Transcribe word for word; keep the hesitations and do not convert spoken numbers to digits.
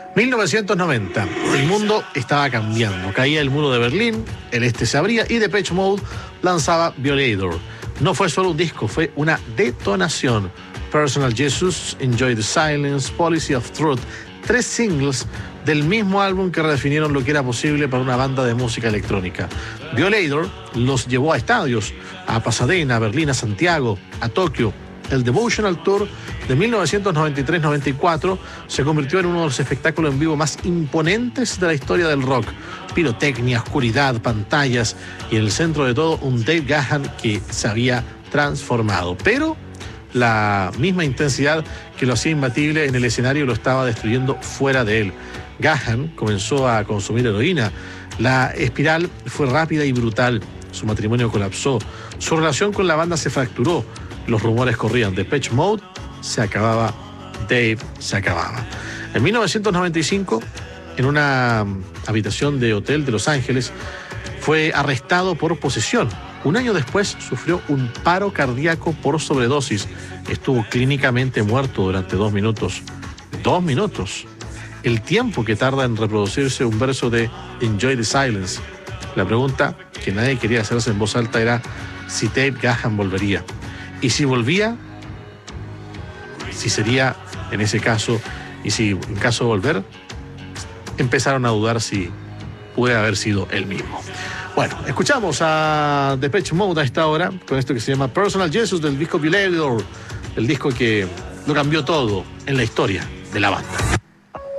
mil novecientos noventa. El mundo estaba cambiando. Caía el muro de Berlín, el este se abría y Depeche Mode lanzaba Violator. No fue solo un disco, fue una detonación. Personal Jesus, Enjoy the Silence, Policy of Truth. Tres singles del mismo álbum que redefinieron lo que era posible para una banda de música electrónica. Violator los llevó a estadios, a Pasadena, a Berlín, a Santiago, a Tokio. El Devotional Tour de mil novecientos noventa y tres noventa y cuatro se convirtió en uno de los espectáculos en vivo más imponentes de la historia del rock. Pirotecnia, oscuridad, pantallas y en el centro de todo un Dave Gahan que se había transformado. Pero la misma intensidad que lo hacía imbatible en el escenario lo estaba destruyendo fuera de él. Gahan comenzó a consumir heroína. La espiral fue rápida y brutal. Su matrimonio colapsó. Su relación con la banda se fracturó. Los rumores corrían. Depeche Mode se acababa. Dave se acababa. En mil novecientos noventa y cinco, en una habitación de hotel de Los Ángeles, fue arrestado por posesión. Un año después sufrió un paro cardíaco por sobredosis. Estuvo clínicamente muerto durante dos minutos. Dos minutos. El tiempo que tarda en reproducirse un verso de Enjoy the Silence. La pregunta que nadie quería hacerse en voz alta era si Dave Gahan volvería. Y si volvía, si sería en ese caso, y si en caso de volver, empezaron a dudar si puede haber sido él mismo. Bueno, escuchamos a Depeche Mode a esta hora con esto que se llama Personal Jesus del disco Violator, el disco que lo cambió todo en la historia de la banda.